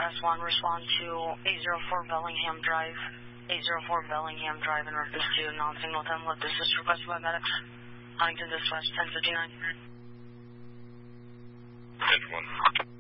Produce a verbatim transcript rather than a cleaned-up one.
Dispatch one, respond to eight oh four Bellingham Drive, eight oh four Bellingham Drive in reference to non-signal ten lift assist requested by medics. Huntington Dispatch ten fifty-nine. ten one.